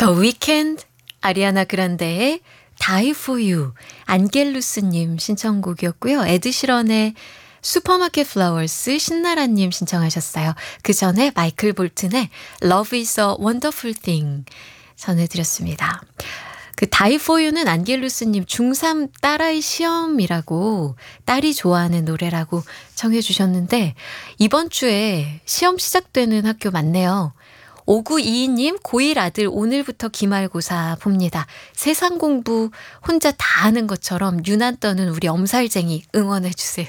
The Weeknd, 아리아나 그란데의 Die For You, 안겔루스님 신청곡이었고요. 에드시런의 슈퍼마켓 플라워스 신나라님 신청하셨어요. 그 전에 마이클 볼튼의 Love is a Wonderful Thing 전해드렸습니다. 그 Die For You는 안겔루스님 중3 딸아이 시험이라고 딸이 좋아하는 노래라고 청해 주셨는데 이번 주에 시험 시작되는 학교 많네요. 5922님 고1 아들 오늘부터 기말고사 봅니다. 세상 공부 혼자 다 하는 것처럼 유난 떠는 우리 엄살쟁이 응원해 주세요.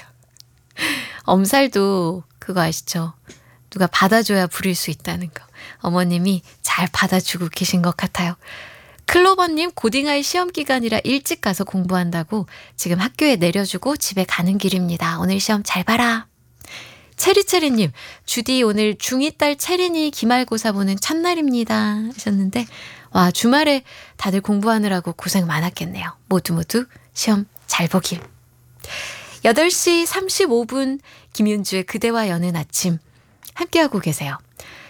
엄살도 그거 아시죠? 누가 받아줘야 부릴 수 있다는 거. 어머님이 잘 받아주고 계신 것 같아요. 클로버님 고딩아이 시험 기간이라 일찍 가서 공부한다고 지금 학교에 내려주고 집에 가는 길입니다. 오늘 시험 잘 봐라. 체리체리님 주디 오늘 중2 딸 체린이 기말고사 보는 첫날입니다 하셨는데 와 주말에 다들 공부하느라고 고생 많았겠네요. 모두 시험 잘 보길. 8시 35분 김윤주의 그대와 여는 아침 함께하고 계세요.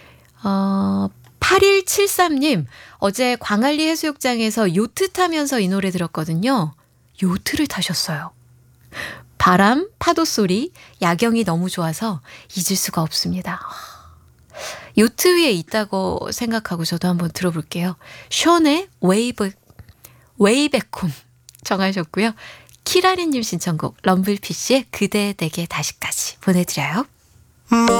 8173님 어제 광안리 해수욕장에서 요트 타면서 이 노래 들었거든요. 요트를 타셨어요. 바람, 파도 소리, 야경이 너무 좋아서 잊을 수가 없습니다. 요트 위에 있다고 생각하고 저도 한번 들어볼게요. 션의 웨이백홈 정하셨고요. 키라리님 신청곡 럼블피쉬의 그대 내게 다시까지 보내드려요.